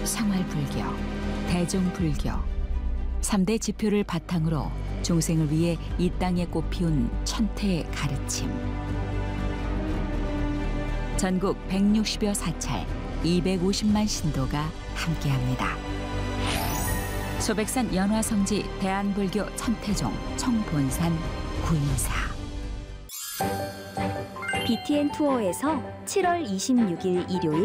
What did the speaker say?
생활불교, 대중불교 3대 지표를 바탕으로 중생을 위해 이 땅에 꽃피운 천태의 가르침. 전국 160여 사찰 250만 신도가 함께합니다. 소백산 연화성지 대한불교 천태종 청본산 구인사. BTN 투어에서 7월 26일 일요일